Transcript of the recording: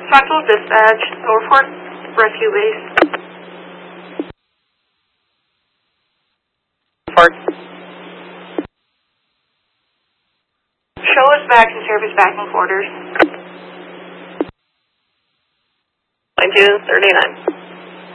Frontal dispatch, Norfolk Rescue Base. Show us back in service backing quarters. 9239.